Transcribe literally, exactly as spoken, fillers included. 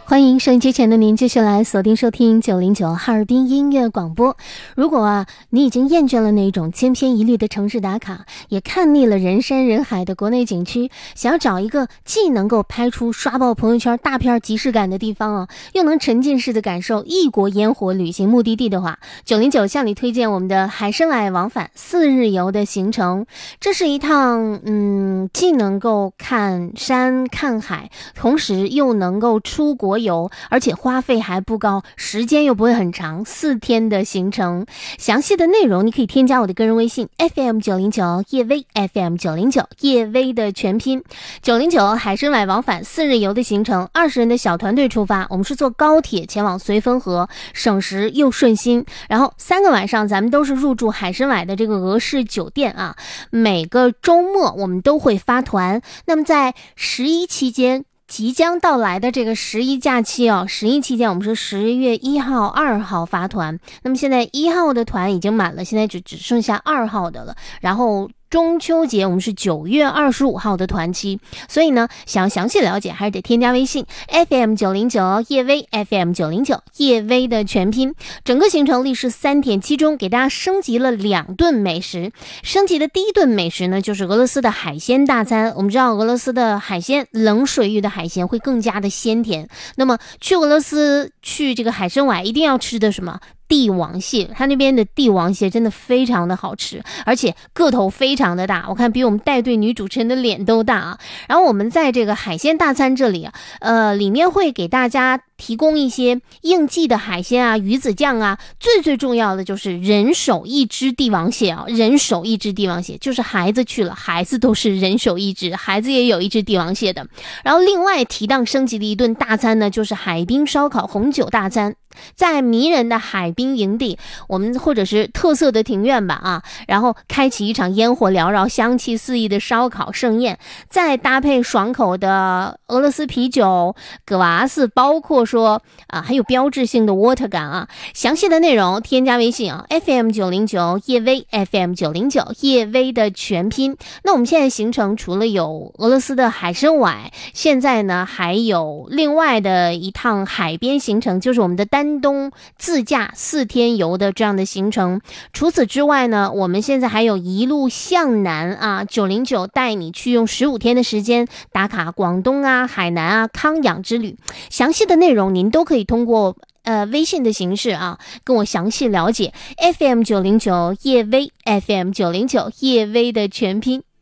欢迎收音机前的您继续来锁定收听九零九哈尔滨音乐广播。如果啊你已经厌倦了那种千篇一律的城市打卡，也看腻了人山人海的国内景区，想要找一个既能够拍出刷爆朋友圈大片即视感的地方啊，又能沉浸式的感受异国烟火旅行目的地的话，九零九向你推荐我们的海参崴往返四日游的行程。这是一趟嗯既能够看山看海，同时又能够出国游，而且花费还不高，时间又不会很长，四天的行程。详细的内容你可以添加我的个人微信 F M 九零九 叶薇 F M 九零九 叶薇的全拼。九零九海参崴往返四日游的行程，二十人的小团队出发，我们是坐高铁前往绥芬河，省时又顺心。然后三个晚上咱们都是入住海参崴的这个俄式酒店啊，每个周末我们都会发团。那么在十一期间，即将到来的这个十一假期哦，十一期间我们是十月一号、二号发团，那么现在一号的团已经满了，现在只只剩下二号的了。然后中秋节我们是九月二十五号的团期，所以呢，想要详细了解还是得添加微信 F M 九零九 叶薇 F M 九零九 叶薇的全拼。整个行程历时三天，其中给大家升级了两顿美食。升级的第一顿美食呢，就是俄罗斯的海鲜大餐。我们知道俄罗斯的海鲜，冷水域的海鲜会更加的鲜甜。那么去俄罗斯去这个海参崴一定要吃的什么？帝王蟹，它那边的帝王蟹真的非常的好吃，而且个头非常的大，我看比我们带队女主持人的脸都大啊。然后我们在这个海鲜大餐这里啊，呃，里面会给大家提供一些应季的海鲜啊，鱼子酱啊，最最重要的就是人手一只帝王蟹啊，人手一只帝王蟹，就是孩子去了，孩子都是人手一只，孩子也有一只帝王蟹的。然后另外提档升级的一顿大餐呢，就是海滨烧烤红酒大餐。在迷人的海滨营地，我们或者是特色的庭院吧啊，然后开启一场烟火缭绕、香气四溢的烧烤盛宴，再搭配爽口的俄罗斯啤酒、葛瓦斯，包括说啊还有标志性的 water 感啊。详细的内容添加微信啊 F M 九零九 叶薇 F M 九零九 叶薇的全拼。那我们现在行程除了有俄罗斯的海参崴，现在呢还有另外的一趟海边行程，就是我们的单山东自驾四天游的这样的行程。除此之外呢，我们现在还有一路向南啊，九零九带你去用十五天的时间打卡广东啊、海南啊、康养之旅。详细的内容您都可以通过呃，微信的形式啊，跟我详细了解 F M 九零九 叶薇 F M 九零九 叶薇的全拼。